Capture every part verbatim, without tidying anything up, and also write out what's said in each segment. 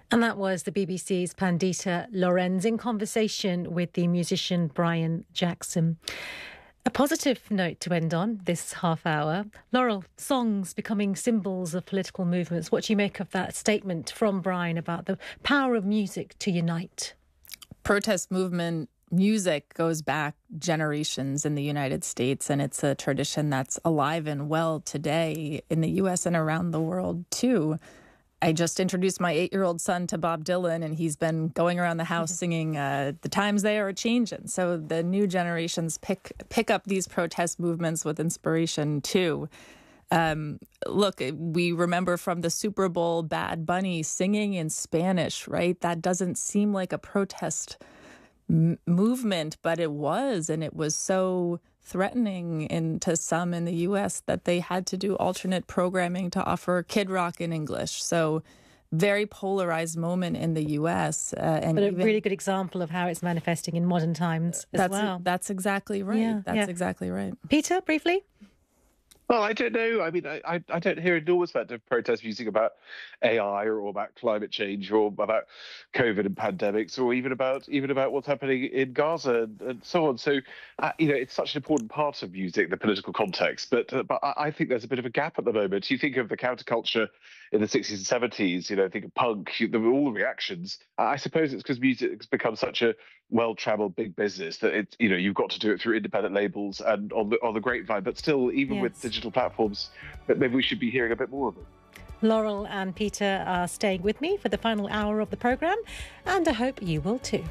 And that was the B B C's Pandita Lorenz in conversation with the musician Brian Jackson. A positive note to end on this half hour. Laurel, songs becoming symbols of political movements. What do you make of that statement from Brian about the power of music to unite? Protest movement music goes back generations in the United States, and it's a tradition that's alive and well today in the U S and around the world, too. I just introduced my eight-year-old son to Bob Dylan, and he's been going around the house singing uh, The Times They Are Changin'. So the new generations pick pick up these protest movements with inspiration, too. Um, look, we remember from the Super Bowl Bad Bunny singing in Spanish, right? That doesn't seem like a protest m- movement, but it was, and it was so threatening in, to some in the U S that they had to do alternate programming to offer Kid Rock in English. So very polarized moment in the U S. Uh, and but a even, really good example of how it's manifesting in modern times as that's, well. That's exactly right. Yeah, that's yeah. exactly right. Peter, briefly? Well, I don't know. I mean, I, I don't hear enormous amount of protest music about A I or about climate change or about COVID and pandemics or even about even about what's happening in Gaza and, and so on. So, uh, you know, it's such an important part of music, the political context. But uh, but I think there's a bit of a gap at the moment. You think of the counterculture in the sixties and seventies, you know, think of punk, you, the, all the reactions. I suppose it's because music has become such a well-traveled big business that it's, you know, you've got to do it through independent labels and on the on the grapevine. But still, even Yes. with digital platforms, maybe we should be hearing a bit more of it. Laurel and Peter are staying with me for the final hour of the programme, and I hope you will too.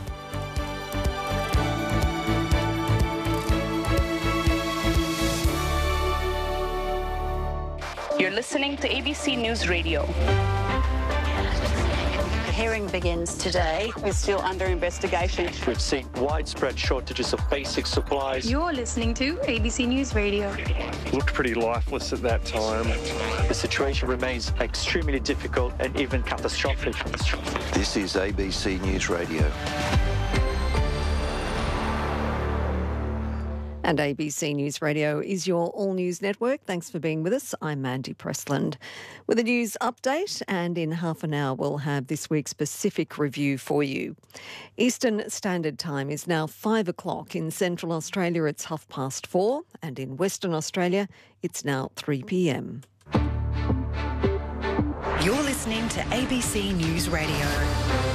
You're listening to A B C News Radio. The hearing begins today. It's still under investigation. We've seen widespread shortages of basic supplies. You're listening to A B C News Radio. Looked pretty lifeless at that time. The situation remains extremely difficult and even catastrophic. This is A B C News Radio. And A B C News Radio is your all-news network. Thanks for being with us. I'm Mandy Pressland. With a news update, and in half an hour we'll have this week's Pacific Review for you. Eastern Standard Time is now five o'clock. In Central Australia it's half past four, and in Western Australia it's now three p.m. You're listening to A B C News Radio.